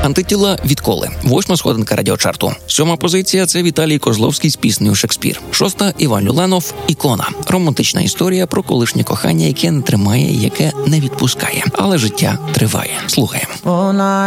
Антитіла відколи. 8-ма сходинка радіочарту. 7-ма позиція – це Віталій Козловський з піснею «Шекспір». 6-та – Іван Люленов «Ікона». Романтична історія про колишнє кохання, яке не тримає, яке не відпускає. Але життя триває. Слухаємо.